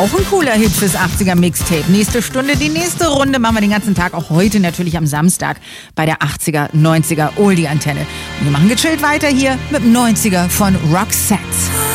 Auch ein cooler Hit fürs 80er Mixtape. Nächste Stunde, die nächste Runde machen wir den ganzen Tag, auch heute natürlich am Samstag bei der 80er, 90er Oldie-Antenne. Und wir machen gechillt weiter hier mit dem 90er von Roxette.